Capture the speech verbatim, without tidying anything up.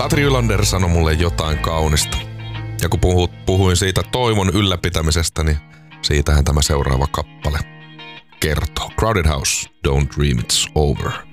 Katri Ylander sanoi mulle jotain kaunista. Ja kun puhut, puhuin siitä toivon ylläpitämisestä, niin siitähän tämä seuraava kappale kertoo. Crowded House, Don't Dream It's Over.